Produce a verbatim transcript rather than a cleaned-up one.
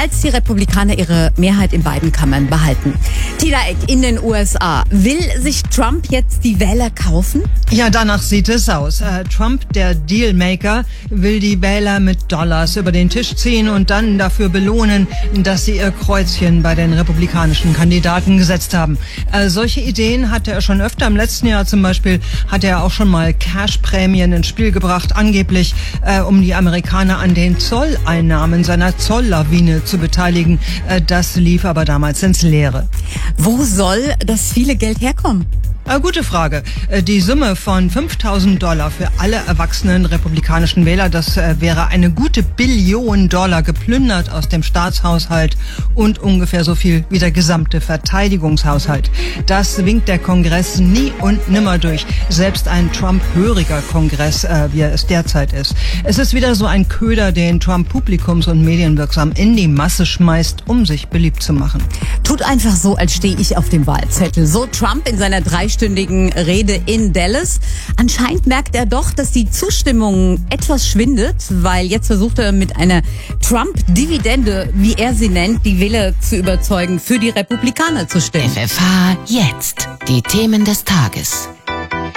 falls die Republikaner ihre Mehrheit in beiden Kammern behalten. Tila Eck in den U S A. Will sich Trump jetzt die Wähler kaufen? Ja, danach sieht es aus. Äh, Trump, der Dealmaker, will die Wähler mit Dollars über den Tisch ziehen und dann dafür belohnen, dass sie ihr Kreuzchen bei den republikanischen Kandidaten gesetzt haben. Äh, solche Ideen hatte er schon öfter. Im letzten Jahr zum Beispiel hat er auch schon mal Cashprämien ins Spiel gebracht, angeblich äh, um die Amerikaner an den Zolleinnahmen seiner Zolllawine zu beteiligen. Äh, das lief aber damals ins Leere. Wo soll das viele Geld herkommen? Äh, gute Frage. Äh, die Summe von fünftausend Dollar für alle erwachsenen republikanischen Wähler, das äh, wäre eine gute Billion Dollar geplündert aus dem Staatshaushalt und ungefähr so viel wie der gesamte Verteidigungshaushalt. Das winkt der Kongress nie und nimmer durch. Selbst ein Trump-höriger Kongress, äh, wie er es derzeit ist. Es ist wieder so ein Köder, den Trump publikums- und medienwirksam in die Masse schmeißt, um sich beliebt zu machen. Tut einfach so, als stehe ich auf dem Wahlzettel. So Trump in seiner dreistündigen Rede in Dallas. Anscheinend merkt er doch, dass die Zustimmung etwas schwindet, weil jetzt versucht er mit einer Trump-Dividende, wie er sie nennt, die Wähler zu überzeugen, für die Republikaner zu stimmen. F F H jetzt. Die Themen des Tages.